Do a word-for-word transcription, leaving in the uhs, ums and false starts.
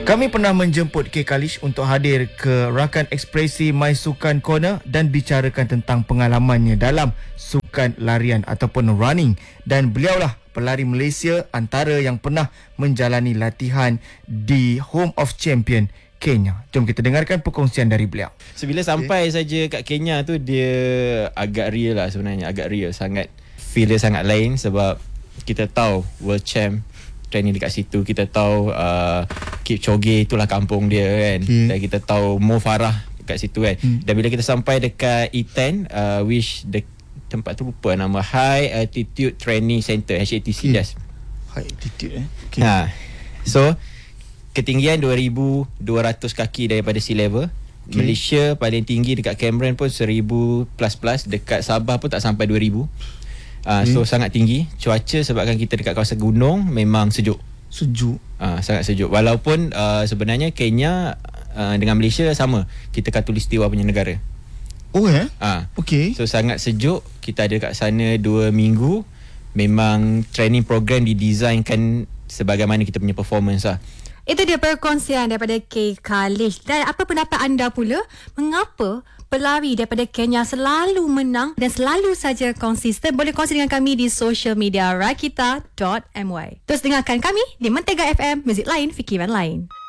Kami pernah menjemput K. Kalish untuk hadir ke rakan ekspresi My Sukan Corner dan bicarakan tentang pengalamannya dalam sukan larian ataupun running, dan beliaulah pelari Malaysia antara yang pernah menjalani latihan di Home of Champion Kenya. Jom kita dengarkan perkongsian dari beliau. So bila sampai okay. saja kat Kenya tu, dia agak real lah sebenarnya, agak real sangat. Feel dia sangat lain sebab kita tahu World Champ training dekat situ, kita tahu uh, Kipchoge itulah kampung dia kan, okay. dan kita tahu Mo Farah dekat situ kan. hmm. Dan bila kita sampai dekat E ten, uh, which the tempat tu lupa nama, High Altitude Training Center, H A T C. okay. High Altitude eh okay. ha. So ketinggian dua ribu dua ratus kaki daripada sea level. okay. Malaysia paling tinggi dekat Cameron pun seribu plus plus, dekat Sabah pun tak sampai dua ribu. Uh, okay. So sangat tinggi. Cuaca sebabkan kita dekat kawasan gunung memang sejuk. Sejuk. Uh, sangat sejuk. Walaupun uh, sebenarnya Kenya uh, dengan Malaysia sama, kita khatulistiwa punya negara. Oh ya? Uh, okay. So sangat sejuk. Kita ada kat sana dua minggu. Memang training program didesainkan sebagaimana kita punya performance lah. Itu dia perkongsian daripada K. Kalish. Dan apa pendapat anda pula? Mengapa pelari daripada Kenya selalu menang dan selalu saja konsisten? Boleh kongsi dengan kami di social media rakita dot my. Terus dengarkan kami di Mentega F M, muzik lain, fikiran lain.